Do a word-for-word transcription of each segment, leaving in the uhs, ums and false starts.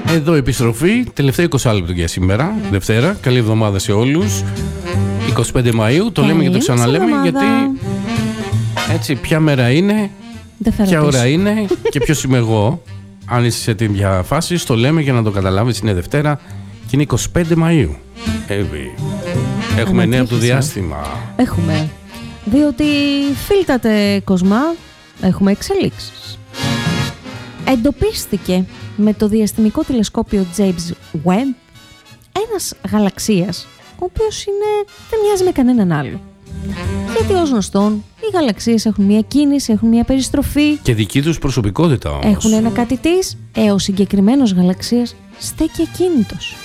Εδώ επιστροφή, τελευταίο είκοσι λεπτό για σήμερα, Δευτέρα. Καλή εβδομάδα σε όλους. είκοσι πέντε Μαΐου, το λέμε και το ξαναλέμε εβδομάδα. Γιατί έτσι ποια μέρα είναι, ποια ώρα είναι και ποιος είμαι εγώ. Αν είσαι σε τέτοια φάση, το λέμε για να το καταλάβεις, είναι Δευτέρα και είναι είκοσι πέντε Μαΐου. Εύη. Έχουμε νέα από το διάστημα. Έχουμε. Διότι φίλτατε Κοσμά, έχουμε εξελίξεις. Εντοπίστηκε με το διαστημικό τηλεσκόπιο James Webb ένας γαλαξίας, ο οποίος είναι, δεν μοιάζει με κανέναν άλλο. Γιατί ως γνωστόν, οι γαλαξίες έχουν μια κίνηση, έχουν μια περιστροφή. Και δική τους προσωπικότητα όμως. Έχουν ένα κάτι της, ε, ο συγκεκριμένος γαλαξίας στέκει ακίνητος.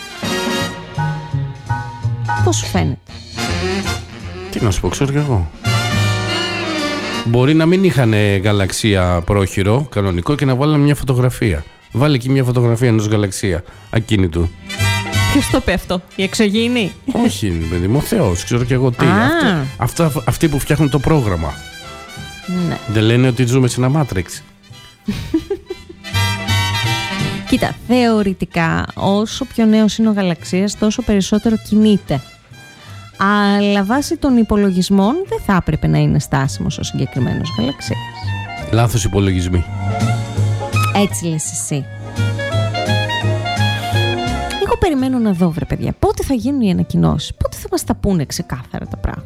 Πώς σου φαίνεται? Τι να σου πω, ξέρω κι εγώ. Μπορεί να μην είχαν γαλαξία πρόχειρο, κανονικό, και να βάλουν μια φωτογραφία. Βάλε εκεί μια φωτογραφία ενός γαλαξία ακίνητου. Ποιος το πει αυτό, η εξωγήινη? Όχι, παιδί μου, ο Θεός, ξέρω κι εγώ τι. Αυτό, αυτά, αυτοί που φτιάχνουν το πρόγραμμα. Ναι. Δεν λένε ότι ζούμε σε ένα Matrix? Κοίτα, θεωρητικά, όσο πιο νέος είναι ο γαλαξίας, τόσο περισσότερο κινείται. Αλλά βάσει των υπολογισμών δεν θα έπρεπε να είναι στάσιμος ο συγκεκριμένος γαλαξίας. Λάθος υπολογισμοί. Έτσι λες εσύ. Εγώ περιμένω να δω, βρε παιδιά, πότε θα γίνουν οι ανακοινώσεις, πότε θα μας τα πούνε ξεκάθαρα τα πράγματα.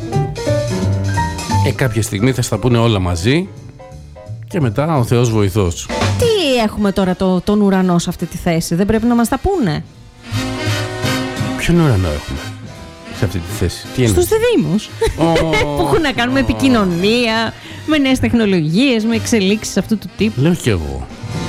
Ε, κάποια στιγμή θα στα πούνε όλα μαζί και μετά ο Θεός βοηθός. Τι έχουμε τώρα το, τον ουρανό σε αυτή τη θέση, δεν πρέπει να μας τα πούνε? Ποιον ουρανό έχουμε σε αυτή τη θέση? Τι είναι? Στους διδήμους oh. που έχουν να κάνουν με επικοινωνία, με νέες τεχνολογίες, με εξελίξεις αυτού του τύπου. Λέω κι εγώ.